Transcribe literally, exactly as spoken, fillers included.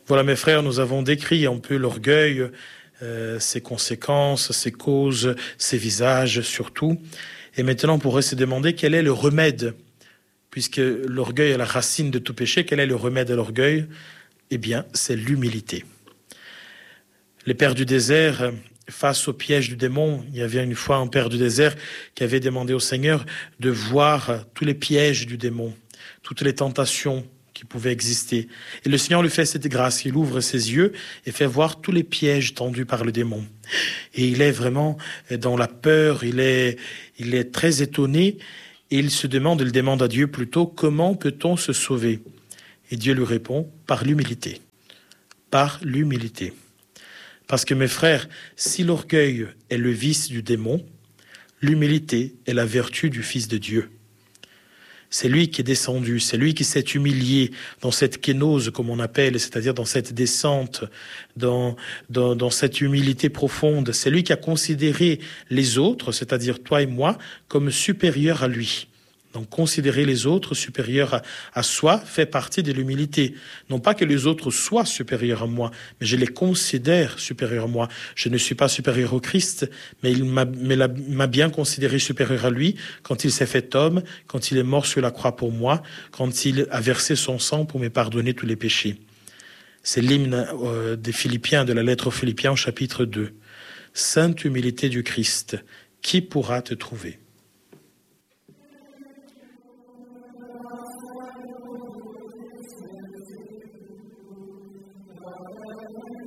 Voilà, mes frères, nous avons décrit un peu l'orgueil, euh, ses conséquences, ses causes, ses visages surtout. Et maintenant, on pourrait se demander quel est le remède, puisque l'orgueil est la racine de tout péché. Quel est le remède à l'orgueil? Eh bien, c'est l'humilité. Les pères du désert, face au piège du démon, il y avait une fois un père du désert qui avait demandé au Seigneur de voir tous les pièges du démon, toutes les tentations qui pouvaient exister. Et le Seigneur lui fait cette grâce, il ouvre ses yeux et fait voir tous les pièges tendus par le démon. Et il est vraiment dans la peur, il est, il est très étonné et il se demande, il demande à Dieu plutôt, comment peut-on se sauver? Et Dieu lui répond, par l'humilité. Par l'humilité. Parce que mes frères, si l'orgueil est le vice du démon, l'humilité est la vertu du Fils de Dieu. C'est lui qui est descendu, c'est lui qui s'est humilié dans cette kénose, comme on appelle, c'est-à-dire dans cette descente, dans, dans, dans cette humilité profonde. C'est lui qui a considéré les autres, c'est-à-dire toi et moi, comme supérieurs à lui. Donc considérer les autres supérieurs à, à soi fait partie de l'humilité. Non pas que les autres soient supérieurs à moi, mais je les considère supérieurs à moi. Je ne suis pas supérieur au Christ, mais il m'a, mais la, m'a bien considéré supérieur à lui quand il s'est fait homme, quand il est mort sur la croix pour moi, quand il a versé son sang pour me pardonner tous les péchés. C'est l'hymne euh, des Philippiens, de la lettre aux Philippiens au chapitre deux. Sainte humilité du Christ, qui pourra te trouver?